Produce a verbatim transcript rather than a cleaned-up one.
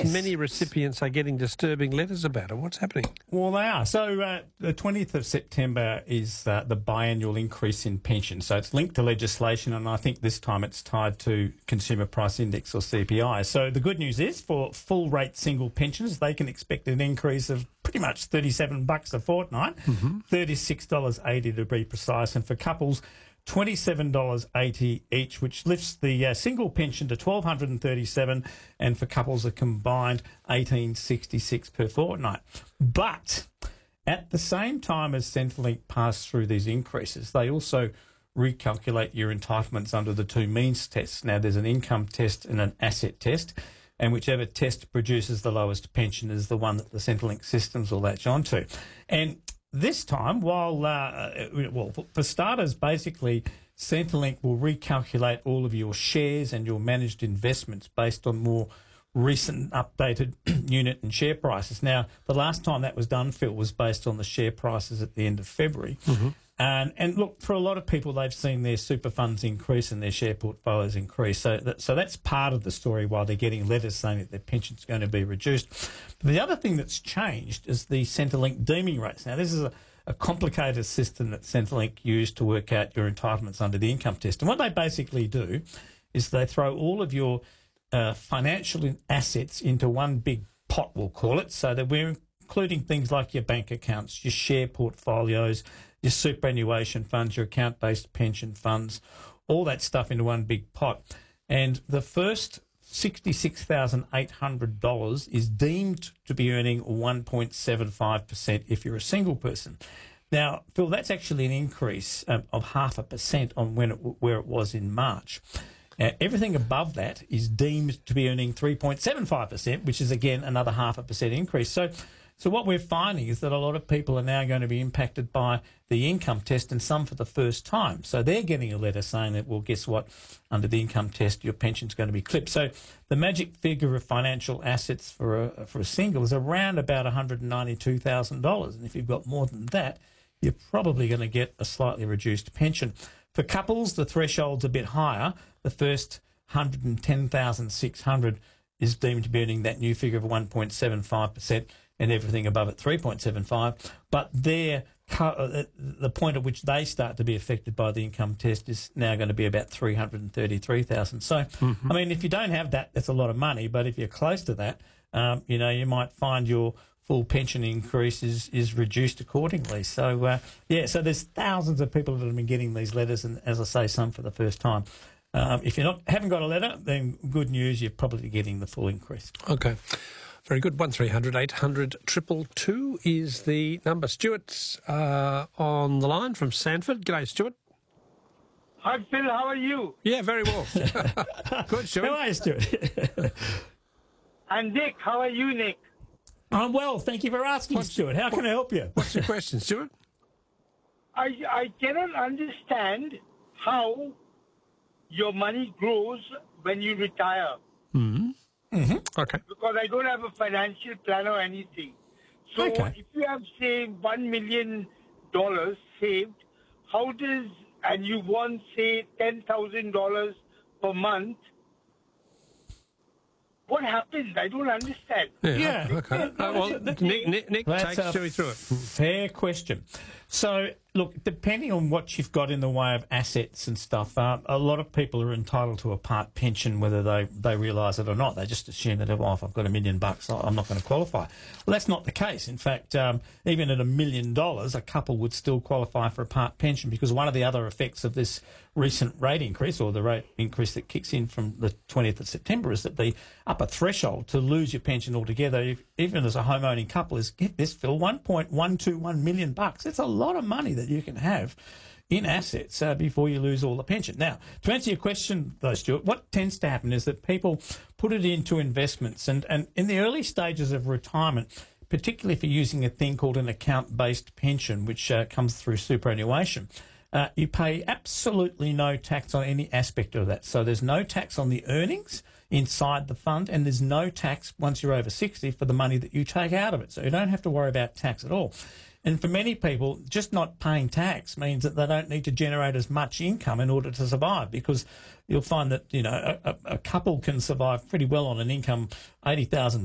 Yes. many recipients are getting disturbing letters about it. What's happening? Well, they are. So uh, the twentieth of September is uh, the biannual increase in pension. So it's linked to legislation, and I think this time it's tied to Consumer Price Index or C P I. So the good news is for full rate single pensioners, they can expect an increase of pretty much thirty-seven bucks a fortnight, mm-hmm. thirty-six dollars eighty to be precise. And for couples, twenty-seven dollars eighty each, which lifts the uh, single pension to one thousand two hundred thirty-seven dollars, and for couples a combined one thousand eight hundred sixty-six dollars per fortnight. But at the same time as Centrelink passed through these increases, they also recalculate your entitlements under the two means tests. Now, there's an income test and an asset test, and whichever test produces the lowest pension is the one that the Centrelink systems will latch onto. And this time, while, uh, well, for starters, basically, Centrelink will recalculate all of your shares and your managed investments based on more recent updated unit and share prices. Now, the last time that was done, Phil, was based on the share prices at the end of February. Mm-hmm. And, and look, for a lot of people, they've seen their super funds increase and their share portfolios increase. So, that, so that's part of the story why they're getting letters saying that their pension's going to be reduced. But the other thing that's changed is the Centrelink deeming rates. Now, this is a, a complicated system that Centrelink used to work out your entitlements under the income test. And what they basically do is they throw all of your uh, financial assets into one big pot, we'll call it, so that we're including things like your bank accounts, your share portfolios, your superannuation funds, your account-based pension funds, all that stuff into one big pot. And the first sixty-six thousand eight hundred dollars is deemed to be earning one point seven five percent if you're a single person. Now, Phil, that's actually an increase um, of half a percent on when it, where it was in March. Uh, everything above that is deemed to be earning three point seven five percent, which is, again, another half a percent increase. So So what we're finding is that a lot of people are now going to be impacted by the income test, and some for the first time. So they're getting a letter saying that, well, guess what? Under the income test, your pension's going to be clipped. So the magic figure of financial assets for a, for a single is around about one hundred ninety-two thousand dollars. And if you've got more than that, you're probably going to get a slightly reduced pension. For couples, the threshold's a bit higher. The first one hundred ten thousand six hundred dollars is deemed to be earning that new figure of one point seven five percent, and everything above it three point seven five. But their the point at which they start to be affected by the income test is now going to be about three hundred thirty-three thousand. So, mm-hmm. I mean, if you don't have that, that's a lot of money. But if you're close to that, um, you know, you might find your full pension increase is, is reduced accordingly. So, uh, yeah, so there's thousands of people that have been getting these letters, and as I say, some for the first time. Um, if you not haven't got a letter, then good news, you're probably getting the full increase. Okay. Very good. one three hundred eight hundred two two two is the number. Stuart's uh, on the line from Sanford. G'day, Stuart. Hi, Phil. How are you? Yeah, very well. Good, Stuart. How are you, Stuart? And Nick, how are you, Nick? I'm well. Thank you for asking, what's, Stuart. How what, can I help you? What's your question, Stuart? I, I cannot understand how your money grows when you retire. Mm-hmm. Mm-hmm. Okay. Because I don't have a financial plan or anything. So okay. if you have, say, one million dollars saved, how does, and you want, say, ten thousand dollars per month, what happens? I don't understand. Yeah, yeah. okay. Uh, well, Nick, Nick, Nick takes Stewie through it. Fair question. So, look, depending on what you've got in the way of assets and stuff, uh, a lot of people are entitled to a part pension, whether they, they realise it or not. They just assume that, oh, if I've got a million bucks, I'm not going to qualify. Well, that's not the case. In fact, um, even at a million dollars, a couple would still qualify for a part pension, because one of the other effects of this recent rate increase, or the rate increase that kicks in from the twentieth of September, is that the upper threshold to lose your pension altogether, if, even as a home-owning couple, is, get this, Phil, one point one two one million bucks. It's a lot of money that you can have in assets uh, before you lose all the pension. Now, to answer your question, though, Stuart, what tends to happen is that people put it into investments, and, and in the early stages of retirement, particularly if you're using a thing called an account-based pension, which uh, comes through superannuation, uh, you pay absolutely no tax on any aspect of that. So there's no tax on the earnings inside the fund, and there's no tax once you're over sixty for the money that you take out of it. So you don't have to worry about tax at all. And for many people, just not paying tax means that they don't need to generate as much income in order to survive, because you'll find that, you know, a, a couple can survive pretty well on an income eighty thousand